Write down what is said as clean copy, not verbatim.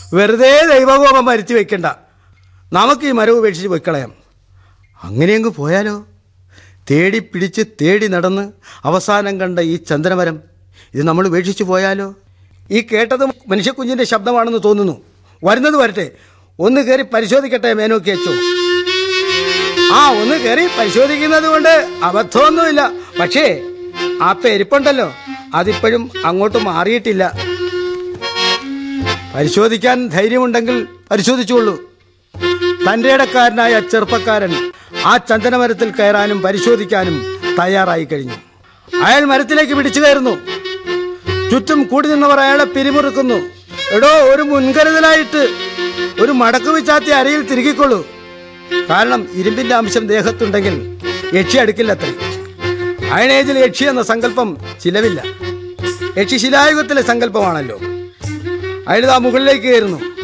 വെറുതെ ദൈവകോപം വരുത്തി വെക്കണ്ട. നമുക്ക് ഈ മരം ഉപേക്ഷിച്ച് പോയിക്കളയാം. അങ്ങനെയങ്ങ് പോയാലോ? തേടി പിടിച്ച് തേടി നടന്ന് അവസാനം കണ്ട ഈ ചന്ദനമരം ഇത് നമ്മൾ ഉപേക്ഷിച്ച് പോയാലോ? ഈ കേട്ടത് മനുഷ്യക്കുഞ്ഞിൻ്റെ ശബ്ദമാണെന്ന് തോന്നുന്നു. വരുന്നത് വരട്ടെ, ഒന്ന് കയറി പരിശോധിക്കട്ടെ മേനോക്കി അച്ചോ. ഒന്ന് കയറി പരിശോധിക്കുന്നത് കൊണ്ട് അബദ്ധമൊന്നുമില്ല. പക്ഷേ ആ പെരുപ്പുണ്ടല്ലോ, അതിപ്പോഴും അങ്ങോട്ട് മാറിയിട്ടില്ല. പരിശോധിക്കാൻ ധൈര്യമുണ്ടെങ്കിൽ പരിശോധിച്ചുകൊള്ളൂ. തൻ്റെ ഇടക്കാരനായ ചെറുപ്പക്കാരൻ ആ ചന്ദനമരത്തിൽ കയറാനും പരിശോധിക്കാനും തയ്യാറായി കഴിഞ്ഞു. അയാൾ മരത്തിലേക്ക് പിടിച്ചു കയറുന്നു. ചുറ്റും കൂടി നിന്നവർ അയാളെ പിരിമുറുക്കുന്നു. എടോ, ഒരു മുൻകരുതലായിട്ട് ഒരു മടക്കു വിച്ചാത്തി അരയിൽ തിരുകിക്കൊള്ളൂ. കാരണം ഇരുമ്പിന്റെ അംശം ദേഹത്തുണ്ടെങ്കിൽ യക്ഷി അടുക്കില്ലത്രേ. അയണേജിൽ യക്ഷി എന്ന സങ്കല്പം ചിലവില്ല. യക്ഷി ശിലായുഗത്തിലെ സങ്കല്പമാണല്ലോ. അയാൾ മുകളിലേക്ക് കയറുന്നു.